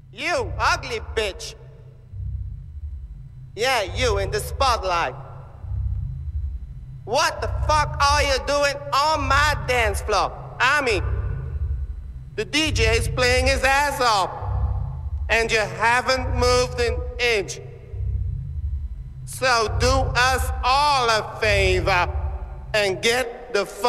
You ugly bitch. Yeah, you in the spotlight. What the fuck are you doing on my dance floor? I mean, the DJ's playing his ass off, and you haven't moved an inch. So do us all a favor and get the fuck